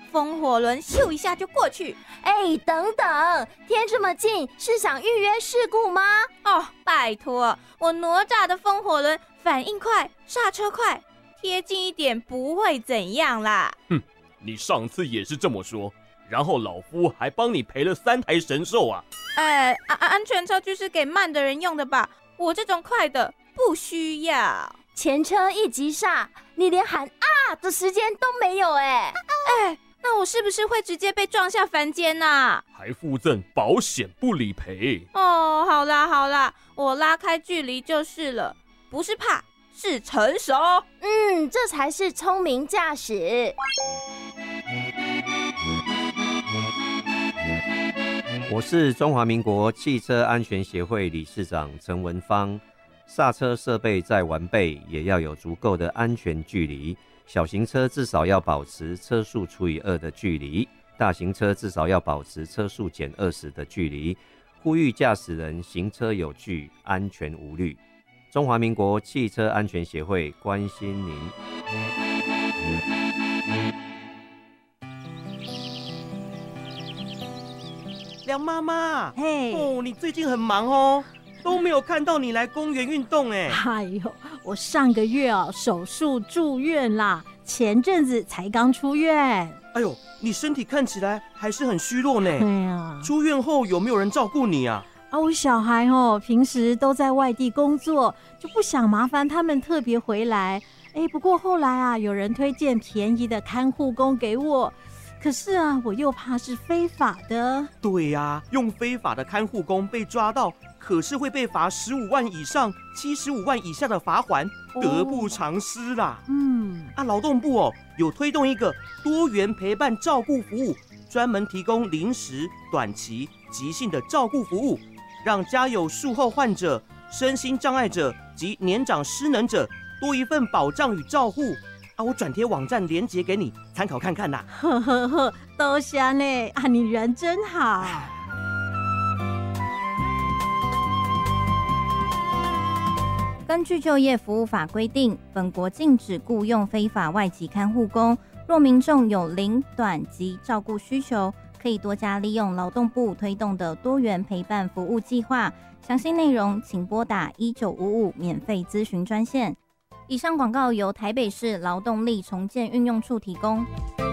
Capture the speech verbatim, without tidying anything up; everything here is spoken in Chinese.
风火轮咻一下就过去。 哎，等等，天这么近，是想预约事故吗？ 哦，拜托，我哪吒的风火轮反应快，刹车快，贴近一点不会怎样啦。 哼，你上次也是这么说，然后老夫还帮你赔了三台神兽啊。 哎，安安全车就是给慢的人用的吧？我这种快的不需要。 前车一急刹，你连喊啊的时间都没有哎！ 哎，那我是不是会直接被撞下凡间啊？ 还附赠保险不理赔。 哦，好啦好啦，我拉开距离就是了，不是怕，是成熟。 嗯，这才是聪明驾驶。 我是中华民国汽车安全协会理事长陈文芳。刹车设备再完备，也要有足够的安全距离。小型车至少要保持车速除以二的距离，大型车至少要保持车速减二十的距离。呼吁驾驶人行车有据，安全无虑。中华民国汽车安全协会关心您。 梁妈妈， 嘿， 哦，你最近很忙哦，都没有看到你来公园运动哎。 哎呦，我上个月哦手术住院啦，前阵子才刚出院。 哎呦，你身体看起来还是很虚弱呢。 对呀， 出院后有没有人照顾你啊？ 啊，我小孩哦，平时都在外地工作，就不想麻烦他们特别回来。哎，不过后来啊，有人推荐便宜的看护工给我。可是啊，我又怕是非法的。 对呀、啊，用非法的看护工被抓到，可是会被罚十五万以上七十五万以下的罚锾，哦、得不偿失啦。 嗯， 啊，劳动部哦有推动一个多元陪伴照顾服务，专门提供临时、短期、急性的照顾服务，让家有术后患者、身心障碍者及年长失能者多一份保障与照护。啊，我转贴网站连结给你参考看看呐。 呵呵呵，多谢呢，啊，你人真好。 根据就业服务法规定，本国禁止雇用非法外籍看护工。若民众有零短及照顾需求，可以多加利用劳动部推动的多元陪伴服务计划。详细内容请拨打一九五五免费咨询专线。以上广告由台北市劳动力重建运用处提供。